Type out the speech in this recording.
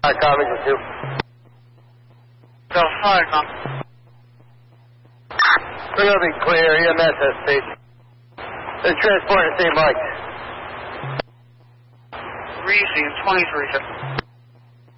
copy with you. So, fine, Mom. We're going to be clear, EMS has station. The transport to St. Mike. Reese, 23, sir.